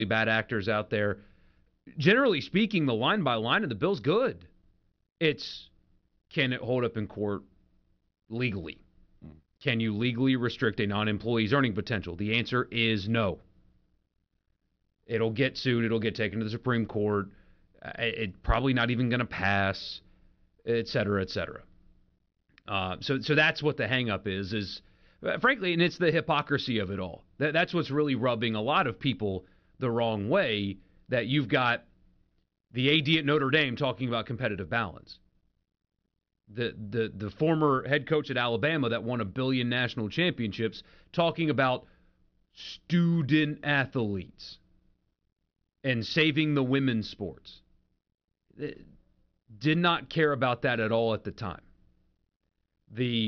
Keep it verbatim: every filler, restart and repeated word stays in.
bad actors out there. Generally speaking, the line by line of the bill's good. It's, can it hold up in court legally? Can you legally restrict a non-employee's earning potential? The answer is no. It'll get sued. It'll get taken to the Supreme Court. It's probably not even going to pass, et cetera, et cetera. Uh, so, so that's what the hang-up is, is uh, frankly, and it's the hypocrisy of it all. That, that's what's really rubbing a lot of people the wrong way, that you've got the A D at Notre Dame talking about competitive balance. The, the the former head coach at Alabama that won a billion national championships talking about student athletes and saving the women's sports. Did not care about that at all at the time. The